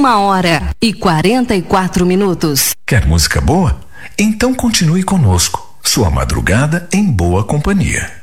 1h44. Quer música boa? Então continue conosco. Sua madrugada em boa companhia.